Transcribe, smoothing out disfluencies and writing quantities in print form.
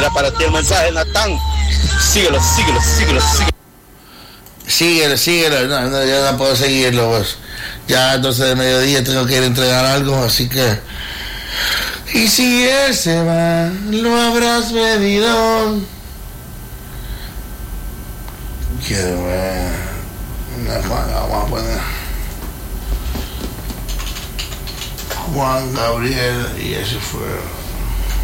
Era para ti el mensaje, Natán. Síguelo. Síguelo, no, ya no puedo seguirlo, pues. Ya entonces de mediodía tengo que ir a entregar algo, así que... Y si él se va, lo habrás medido. Quiero ver... Vamos a poner... Juan Gabriel, y ese fue...